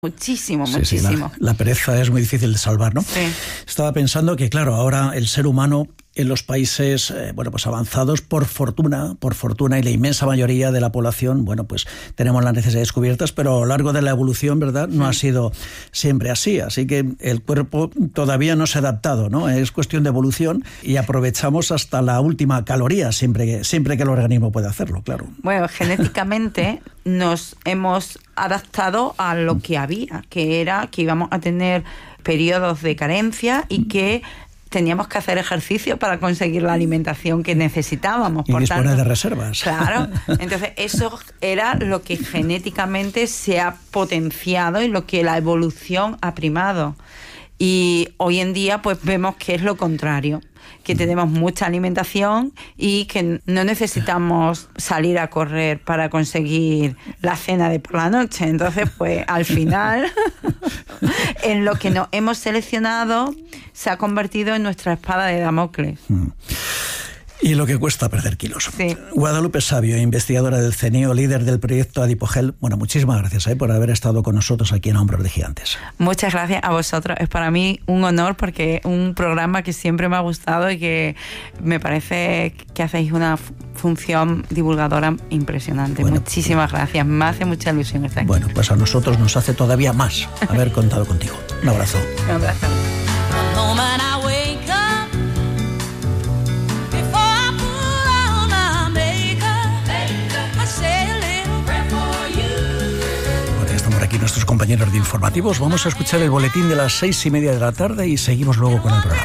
Muchísimo, Sí, muchísimo. Sí, la pereza es muy difícil de salvar, ¿no? Sí. Estaba pensando que, claro, ahora el ser humano en los países pues avanzados, por fortuna, y la inmensa mayoría de la población, bueno, pues tenemos las necesidades cubiertas, pero a lo largo de la evolución, ¿verdad?, no ha sido siempre así. Así que el cuerpo todavía no se ha adaptado, ¿no? Es cuestión de evolución y aprovechamos hasta la última caloría, siempre que el organismo puede hacerlo, claro. Bueno, genéticamente nos hemos adaptado a lo que había, que era que íbamos a tener periodos de carencia y que teníamos que hacer ejercicio para conseguir la alimentación que necesitábamos. Y disponer de reservas. Claro. Entonces, eso era lo que genéticamente se ha potenciado y lo que la evolución ha primado. Y hoy en día, pues vemos que es lo contrario, que tenemos mucha alimentación y que no necesitamos salir a correr para conseguir la cena de por la noche. Entonces, pues al final, en lo que nos hemos seleccionado se ha convertido en nuestra espada de Damocles. Y lo que cuesta perder kilos. Sí. Guadalupe Sabio, investigadora del CENIO, líder del proyecto Adipogel. Bueno, muchísimas gracias por haber estado con nosotros aquí en Hombros de Gigantes. Muchas gracias a vosotros. Es para mí un honor porque es un programa que siempre me ha gustado y que me parece que hacéis una función divulgadora impresionante. Bueno, muchísimas gracias. Me hace mucha ilusión estar aquí. Bueno, pues a nosotros nos hace todavía más haber contado contigo. Un abrazo. Un abrazo. Aquí nuestros compañeros de informativos. Vamos a escuchar el boletín de las 6:30 de la tarde y seguimos luego con el programa.